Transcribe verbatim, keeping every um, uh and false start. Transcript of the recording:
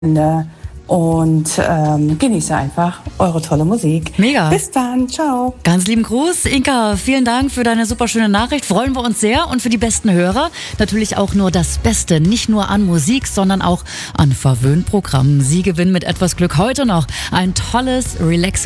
und ähm, genieße einfach eure tolle Musik. Mega. Bis dann, ciao. Ganz lieben Gruß, Inka. Vielen Dank für deine super schöne Nachricht. Freuen wir uns sehr. Und für die besten Hörer natürlich auch nur das Beste. Nicht nur an Musik, sondern auch an Verwöhnprogrammen. Sie gewinnen mit etwas Glück heute noch ein tolles Relax